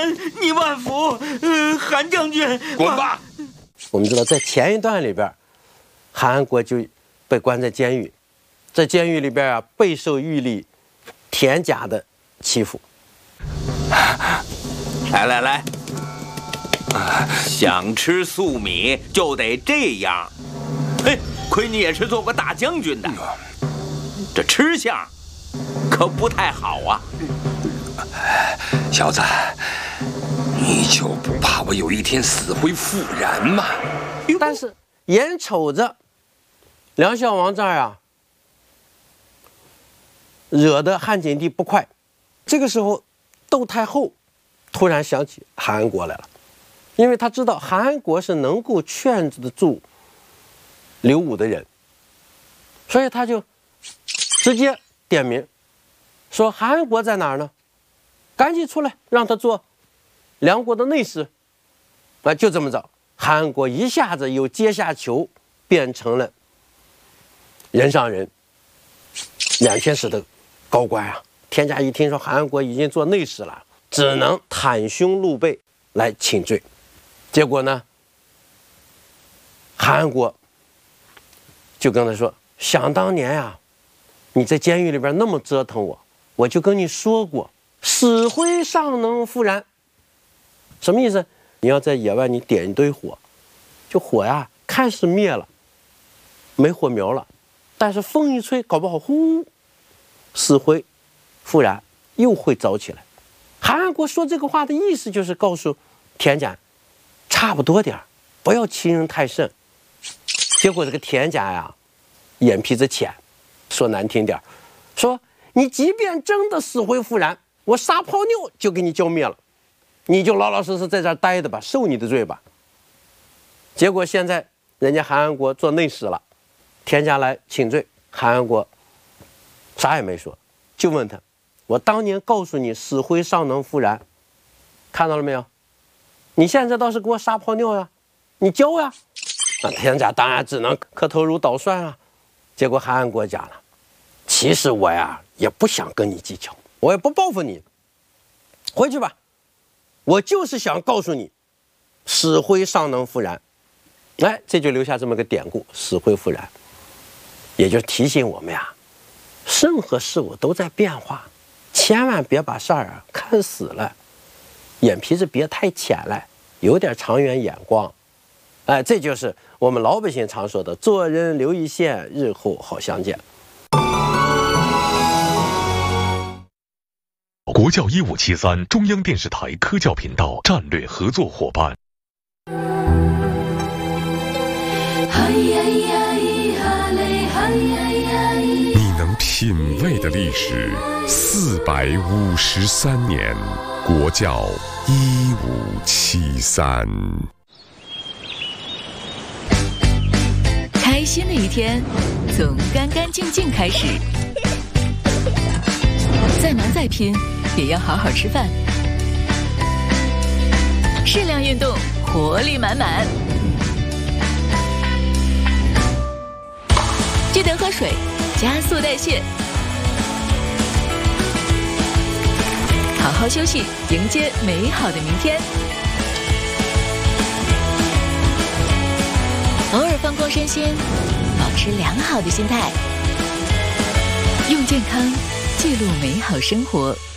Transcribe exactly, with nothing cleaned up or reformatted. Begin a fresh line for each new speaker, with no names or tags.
人，你万福。呃，韩将军，
滚吧！
我们知道，在前一段里边，韩安国就被关在监狱，在监狱里边啊，备受狱吏田甲的欺负。
来来来，想吃粟米就得这样。嘿，亏你也是做过大将军的，这吃相可不太好啊。
小子，你就不怕我有一天死灰复燃吗？
但是眼瞅着梁孝王这儿啊，惹得汉景帝不快。这个时候，窦太后突然想起韩安国来了，因为他知道韩安国是能够劝得住刘武的人，所以他就直接点名说：“韩安国在哪儿呢？赶紧出来，让他做梁国的内侍。”啊，就这么着，韩安国一下子由阶下囚变成了人上人，两千石的高官啊。田甲一听说韩安国已经做内侍了，只能袒胸露背来请罪。结果呢，韩安国就跟他说：“想当年呀、啊，你在监狱里边那么折腾我，我就跟你说过，死灰尚能复燃。什么意思？你要在野外你点一堆火，就火呀看似灭了，没火苗了，但是风一吹，搞不好呼，死灰复燃，又会着起来。”韩安国说这个话的意思就是告诉田甲，差不多点儿，不要欺人太甚。结果这个田甲呀，眼皮子浅，说难听点儿，说你即便真的死灰复燃，我撒泡尿就给你浇灭了，你就老老实实在这儿待着吧，受你的罪吧。结果现在人家韩安国做内侍了，田甲来请罪，韩安国啥也没说，就问他：“我当年告诉你死灰尚能复燃，看到了没有？你现在倒是给我撒泡尿呀，你浇呀！”那田甲当然只能磕头如捣蒜啊。结果韩安国讲了：“其实我呀也不想跟你计较，我也不报复你，回去吧。我就是想告诉你，死灰尚能复燃。”哎，这就留下这么个典故，死灰复燃，也就提醒我们呀，任何事物都在变化，千万别把事儿啊看死了，眼皮子别太浅了，有点长远眼光。哎，这就是我们老百姓常说的“做人留一线，日后好相见”。
国教一五七三，中央电视台科教频道战略合作伙伴。
你能品味的历史，四百五十三年，国教一五七三。
开心的一天，从干干净净开始。再忙再拼，也要好好吃饭。适量运动，活力满满。记得喝水，加速代谢。好好休息，迎接美好的明天。偶尔放空身心，保持良好的心态，用健康记录美好生活。